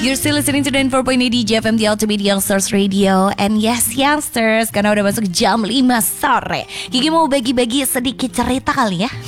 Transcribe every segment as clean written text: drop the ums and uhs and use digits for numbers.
You're still listening to 94.8 DJFM, the Ultimate Youngsters Radio. And yes, Youngsters, karena udah masuk jam 5 sore, Gigi mau bagi-bagi sedikit cerita kali ya.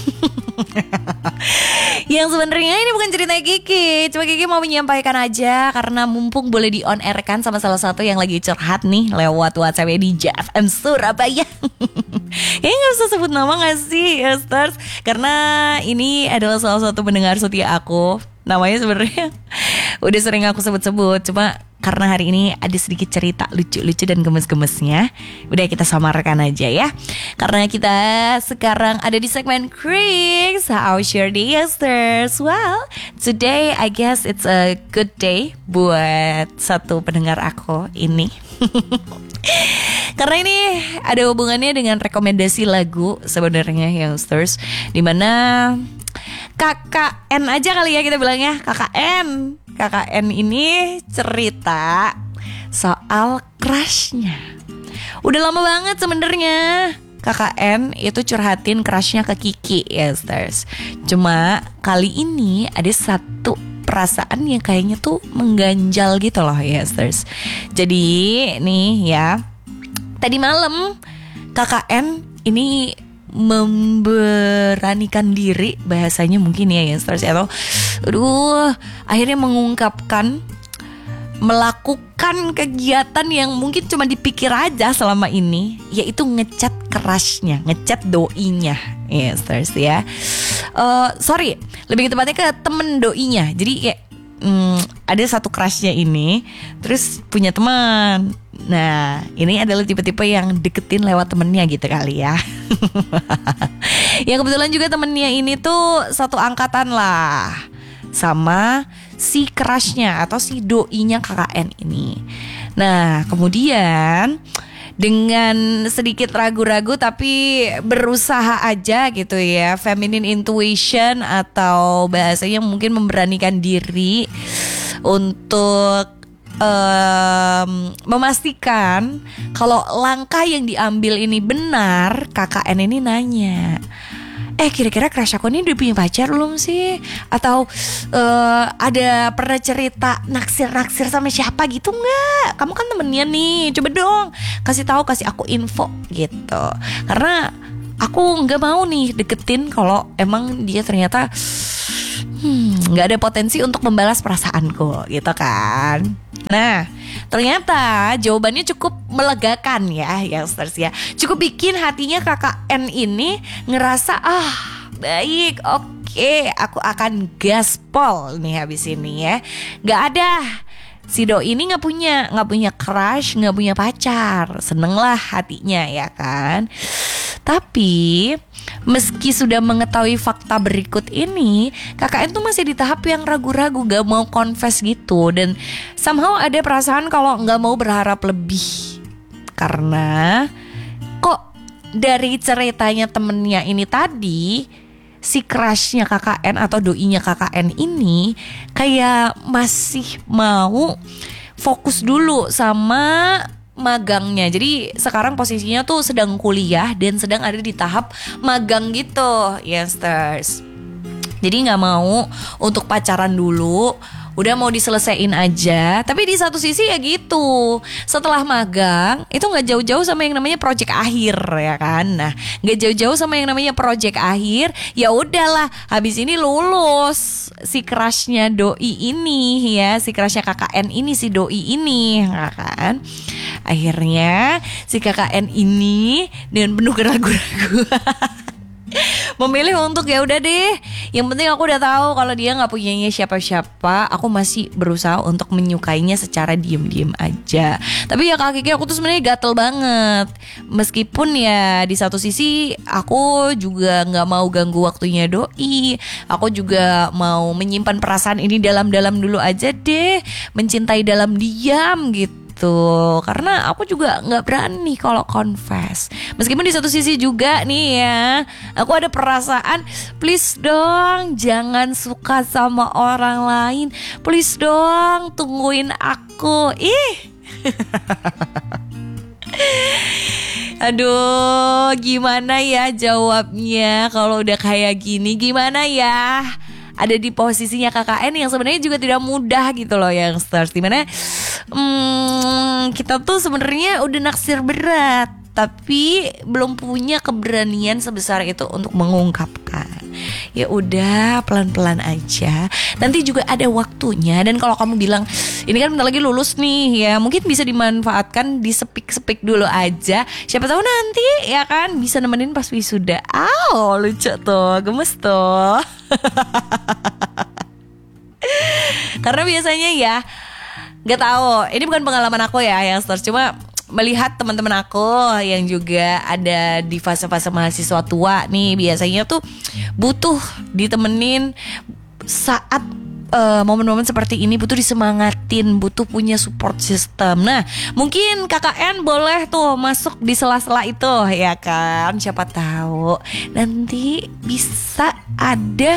Yang sebenarnya ini bukan cerita Gigi, cuma Gigi mau menyampaikan aja karena mumpung boleh di on air kan sama salah satu yang lagi curhat nih lewat WhatsApp di JFM Surabaya. Kayaknya gak usah sebut nama gak sih, Youngsters? Karena ini adalah salah satu pendengar setia aku. Namanya sebenarnya udah sering aku sebut-sebut, cuma karena hari ini ada sedikit cerita lucu-lucu dan gemes-gemesnya, udah kita samarkan aja ya. Karena kita sekarang ada di segmen Chris, how's your day, Youngsters? Well, today I guess it's a good day buat satu pendengar aku ini. Karena ini ada hubungannya dengan rekomendasi lagu sebenarnya, Youngsters, dimana KKN aja kali ya kita bilangnya, KKN ini cerita soal crushnya. Udah lama banget sebenarnya KKN itu curhatin crushnya ke Kiki, Youngsters. Cuma kali ini ada satu perasaan yang kayaknya tuh mengganjal gitu loh, Youngsters. Jadi nih ya, tadi malam KKN ini memberanikan diri, bahasanya mungkin ya Youngsters, atau akhirnya melakukan kegiatan yang mungkin cuma dipikir aja selama ini, yaitu ngechat crushnya, ngechat doinya, Youngsters ya. Sorry, lebih tepatnya ke temen doinya. Jadi kayak ada satu crushnya ini, terus punya teman. Nah, ini adalah tipe-tipe yang deketin lewat temennya gitu kali ya. Yang kebetulan juga temennya ini tuh satu angkatan lah sama si crushnya atau si doinya KKN ini. Nah, kemudian dengan sedikit ragu-ragu tapi berusaha aja gitu ya, feminine intuition atau bahasanya mungkin memberanikan diri untuk memastikan kalau langkah yang diambil ini benar, KKN ini nanya, kira-kira crush aku ini udah punya pacar belum sih? Atau ada pernah cerita naksir sama siapa gitu nggak? Kamu kan temennya nih, coba dong kasih aku info gitu. Karena aku nggak mau nih deketin kalau emang dia ternyata nggak ada potensi untuk membalas perasaanku gitu kan. Nah, ternyata jawabannya cukup melegakan ya, Youngsters ya. Cukup bikin hatinya KKN ini ngerasa baik, oke, aku akan gaspol nih habis ini ya. Gak ada, si doi ini nggak punya crush, nggak punya pacar, seneng lah hatinya ya kan. Tapi meski sudah mengetahui fakta berikut ini, KKN tuh masih di tahap yang ragu-ragu, gak mau confess gitu. Dan somehow ada perasaan kalau gak mau berharap lebih. Karena kok dari ceritanya temennya ini tadi, si crushnya KKN atau doinya KKN ini kayak masih mau fokus dulu sama magangnya. Jadi sekarang posisinya tuh sedang kuliah dan sedang ada di tahap magang gitu, Youngsters. Jadi gak mau untuk pacaran dulu, udah mau diselesain aja. Tapi di satu sisi ya gitu, setelah magang itu gak jauh-jauh sama yang namanya project akhir ya kan. Nah, gak jauh-jauh sama yang namanya project akhir. Ya udahlah, habis ini lulus si crushnya doi ini ya, si crushnya KKN ini, si doi ini ya kan. Akhirnya si KKN ini dengan penuh keraguan-raguan memilih untuk ya udah deh, yang penting aku udah tahu kalau dia nggak punyanya siapa-siapa, aku masih berusaha untuk menyukainya secara diem-diem aja. Tapi ya kaki aku tuh sebenarnya gatel banget, meskipun ya di satu sisi aku juga nggak mau ganggu waktunya doi, aku juga mau menyimpan perasaan ini dalam-dalam dulu aja deh, mencintai dalam diam gitu. Karena aku juga gak berani kalau confess. Meskipun di satu sisi juga nih ya, aku ada perasaan, please dong jangan suka sama orang lain, please dong tungguin aku. Aduh, gimana ya jawabnya kalau udah kayak gini, gimana ya? ada di posisinya KKN yang sebenarnya juga tidak mudah gitu loh youngsters. Dimana kita tuh sebenarnya udah naksir berat, tapi belum punya keberanian sebesar itu untuk mengungkapkan. Ya udah, pelan-pelan aja. Nanti juga ada waktunya. Dan kalau kamu bilang ini kan bentar lagi lulus nih, ya mungkin bisa dimanfaatkan, disepik-sepik dulu aja. Siapa tahu nanti ya kan bisa nemenin pas wisuda. Lucu tuh, gemes tuh. Karena biasanya ya, gak tahu, ini bukan pengalaman aku ya youngsters, cuma melihat teman-teman aku yang juga ada di fase-fase mahasiswa tua nih, biasanya tuh butuh ditemenin saat momen-momen seperti ini, butuh disemangatin, butuh punya support system. Nah, mungkin KKN boleh tuh masuk di sela-sela itu ya kan. Siapa tahu nanti bisa ada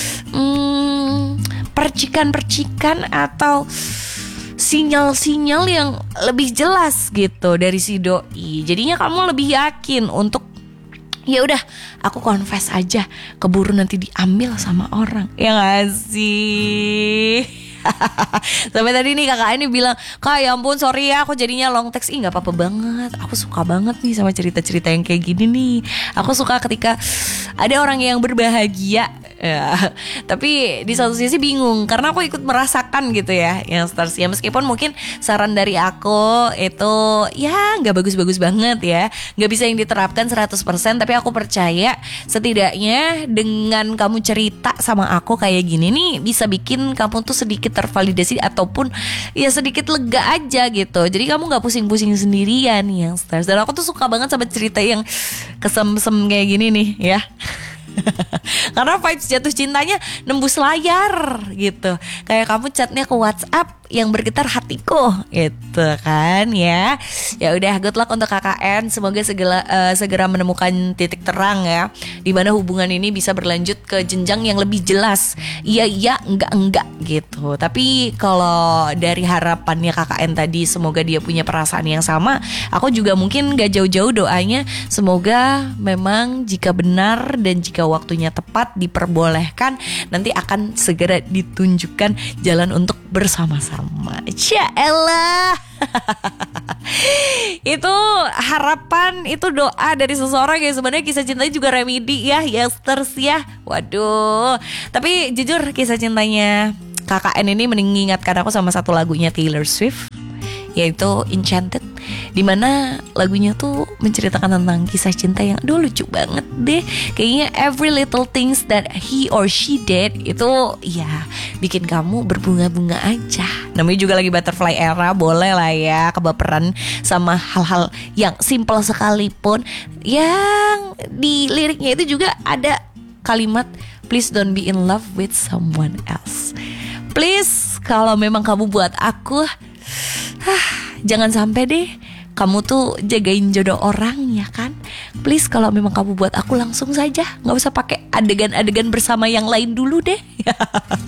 percikan-percikan atau sinyal-sinyal yang lebih jelas gitu dari si doi. Jadinya kamu lebih yakin untuk ya udah, aku confess aja, keburu nanti diambil sama orang. Ya gak sih? Sampai tadi nih kakak ini bilang, "Kak, ya ampun sorry ya aku jadinya long text." Ih, gak apa-apa banget. Aku suka banget nih sama cerita-cerita yang kayak gini nih. Aku suka ketika ada orang yang berbahagia ya. Tapi di satu sisi bingung karena aku ikut merasakan gitu ya youngsters ya. Meskipun mungkin saran dari aku itu ya gak bagus-bagus banget ya, gak bisa yang diterapkan 100%. Tapi aku percaya setidaknya dengan kamu cerita sama aku kayak gini nih, bisa bikin kamu tuh sedikit tervalidasi ataupun ya sedikit lega aja gitu. Jadi kamu gak pusing-pusing sendirian youngsters. Dan aku tuh suka banget sama cerita yang kesem-sem kayak gini nih ya. Karena vibes jatuh cintanya nembus layar gitu. Kayak kamu chatnya ke WhatsApp yang bergetar hatiku gitu kan ya. Ya udah, good luck untuk KKN. Semoga segera menemukan titik terang ya, dimana hubungan ini bisa berlanjut ke jenjang yang lebih jelas. Iya, enggak gitu. Tapi kalau dari harapannya KKN tadi, semoga dia punya perasaan yang sama. Aku juga mungkin gak jauh-jauh doanya, semoga memang jika benar dan jika waktunya tepat diperbolehkan, nanti akan segera ditunjukkan jalan untuk bersama-sama. Yaelah. Itu harapan, itu doa dari seseorang yang sebenarnya kisah cintanya juga remedi ya youngsters ya. Waduh. Tapi jujur kisah cintanya KKN ini mengingatkan aku sama satu lagunya Taylor Swift, yaitu Enchanted, dimana lagunya tuh menceritakan tentang kisah cinta yang lucu banget deh. Kayaknya every little things that he or she did itu ya bikin kamu berbunga-bunga aja. Namanya juga lagi butterfly era, boleh lah ya kebaperan sama hal-hal yang simple sekalipun. Yang di liriknya itu juga ada kalimat, "Please don't be in love with someone else." Please, kalau memang kamu buat aku, jangan sampai deh kamu tuh jagain jodoh orang ya kan. Please, kalau memang kamu buat aku langsung saja, gak usah pakai adegan-adegan bersama yang lain dulu deh.